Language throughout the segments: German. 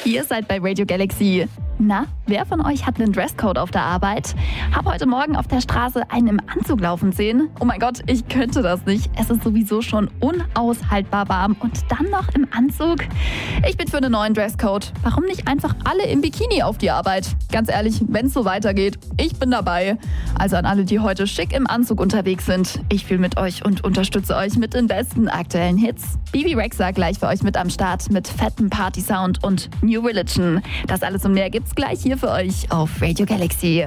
Ihr seid bei Radio Galaxy. Na, wer von euch hat einen Dresscode auf der Arbeit? Hab heute Morgen auf der Straße einen im Anzug laufen sehen. Oh mein Gott, ich könnte das nicht. Es ist sowieso schon unaushaltbar warm und dann noch im Anzug. Ich bin für einen neuen Dresscode. Warum nicht einfach alle im Bikini auf die Arbeit? Ganz ehrlich, wenn es so weitergeht, ich bin dabei. Also an alle, die heute schick im Anzug unterwegs sind. Ich fühle mit euch und unterstütze euch mit den besten aktuellen Hits. Bibi Rexha gleich für euch mit am Start mit fettem Party-Sound und New Religion. Das alles und mehr gibt's gleich hier für euch auf Radio Galaxy.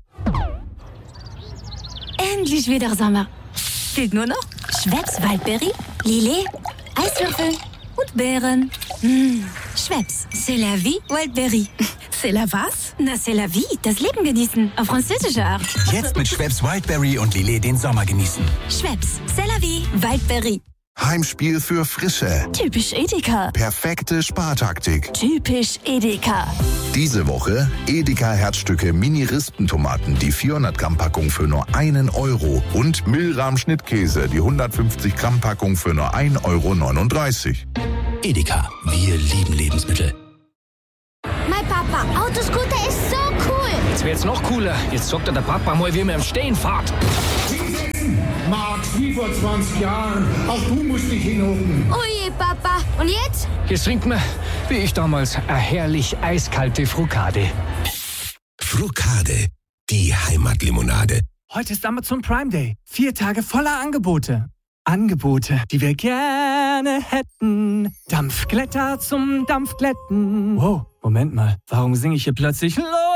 Endlich wieder Sommer. Fehlt nur noch Schweppes Waldberry, Lillet, Eiswürfel und Beeren. Schweppes, c'est la vie Waldberry. C'est la was? Na, c'est la vie, das Leben genießen, auf französische Art. Jetzt mit Schweppes Wildberry und Lillet den Sommer genießen. Schweppes, c'est la vie Waldberry. Heimspiel für Frische. Typisch Edeka. Perfekte Spartaktik. Typisch Edeka. Diese Woche Edeka Herzstücke Mini-Rispentomaten, die 400 Gramm Packung für nur 1 Euro. Und Milram Schnittkäse, die 150 Gramm Packung für nur 1,39 Euro. Edeka, wir lieben Lebensmittel. Mein Papa, Autoscooter ist so cool. Jetzt wird's noch cooler. Jetzt zockt der Papa mal, wie man im Stehen fährt. Max, wie vor 20 Jahren. Auch du musst dich hinhocken. Oje, Papa. Und jetzt? Jetzt trinkt man, wie ich damals, eine herrlich eiskalte Frukade. Frukade, die Heimatlimonade. Heute ist Amazon Prime Day. 4 Tage voller Angebote. Angebote, die wir gerne hätten. Dampfglätter zum Dampfglätten. Wow, Moment mal. Warum singe ich hier plötzlich